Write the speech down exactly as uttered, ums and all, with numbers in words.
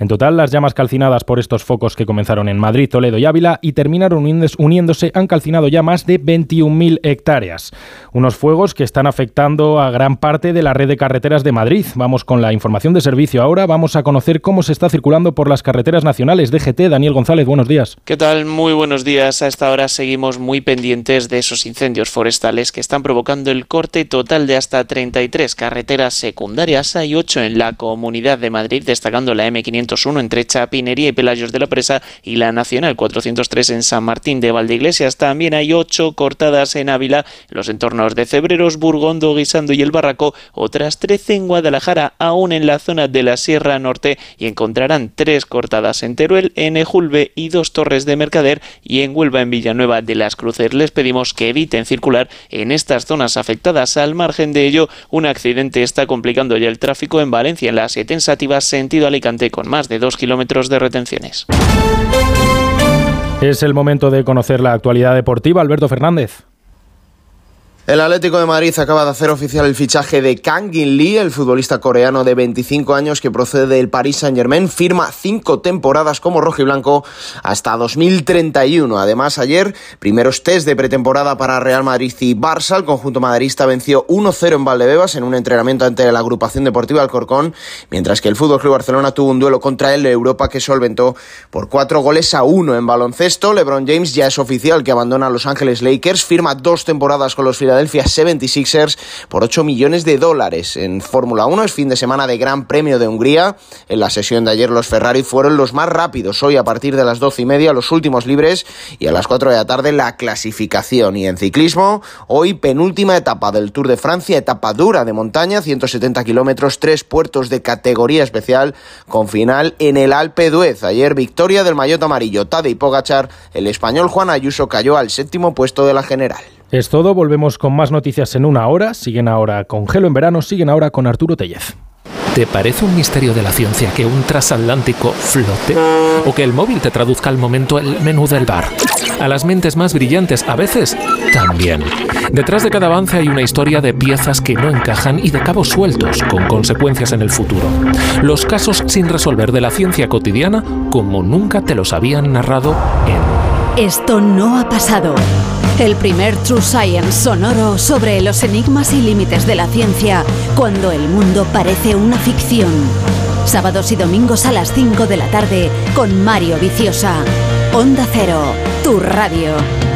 En total, las llamas calcinadas por estos focos que comenzaron en Madrid, Toledo y Ávila y terminaron uniéndose han calcinado ya más de veintiún mil hectáreas. Unos fuegos que están afectando a gran parte de la red de carreteras de Madrid. Vamos con la información de servicio ahora. Vamos a conocer cómo se está circulando por las carreteras nacionales. D G T, Daniel González, buenos días. ¿Qué tal? Muy buenos días. A esta hora seguimos muy pendientes de esos incendios forestales que están provocando el corte total de hasta treinta y tres carreteras secundarias. Hay ocho en la Comunidad de Madrid, destacando la eme quinientos uno entre Chapinería y Pelayos de la Presa y la Nacional cuatrocientos tres en San Martín de Valdeiglesias. También hay ocho cortadas en Ávila, en los entornos de Cebreros, Burgondo, Guisando y El Barraco, otras trece en Guadalajara, aún en la zona de la Sierra Norte, y encontrarán tres cortadas en Teruel, en Ejulbe y dos Torres de Mercader, y en Huelva, en Villanueva de las Cruces. Les pedimos que eviten circular en estas zonas afectadas. Al margen de ello, un accidente está complicando ya el tráfico en Valencia, en la siete en Sátiva, sentido Alicante, con más de dos kilómetros de retenciones. Es el momento de conocer la actualidad deportiva. Alberto Fernández. El Atlético de Madrid acaba de hacer oficial el fichaje de Kang-in Lee, el futbolista coreano de veinticinco años que procede del Paris Saint-Germain. Firma cinco temporadas como rojiblanco hasta dos mil treinta y uno. Además, ayer, primeros test de pretemporada para Real Madrid y Barça. El conjunto madridista venció uno cero en Valdebebas en un entrenamiento ante la agrupación deportiva Alcorcón, mientras que el F C Barcelona tuvo un duelo contra el Europa que solventó por cuatro goles a uno. En baloncesto, LeBron James ya es oficial que abandona a Los Ángeles Lakers. Firma dos temporadas con los Philadelphia setenta y seis ers por ocho millones de dólares. En Fórmula uno es fin de semana de Gran Premio de Hungría. En la sesión de ayer los Ferrari fueron los más rápidos. Hoy a partir de las doce y media los últimos libres y a las cuatro de la tarde la clasificación. Y en ciclismo, hoy penúltima etapa del Tour de Francia, etapa dura de montaña, ciento setenta kilómetros, tres puertos de categoría especial con final en el Alpe d'Huez. Ayer victoria del maillot amarillo Tadej Pogačar. El español Juan Ayuso cayó al séptimo puesto de la general. Es todo, volvemos con más noticias en una hora. Siguen ahora con Gelo en Verano, siguen ahora con Arturo Tellez. ¿Te parece un misterio de la ciencia que un transatlántico flote? ¿O que el móvil te traduzca al momento el menú del bar? A las mentes más brillantes, a veces, también. Detrás de cada avance hay una historia de piezas que no encajan y de cabos sueltos, con consecuencias en el futuro. Los casos sin resolver de la ciencia cotidiana, como nunca te los habían narrado en... Esto no ha pasado. El primer True Science sonoro sobre los enigmas y límites de la ciencia cuando el mundo parece una ficción. Sábados y domingos a las cinco de la tarde con Mario Viciosa. Onda Cero, tu radio.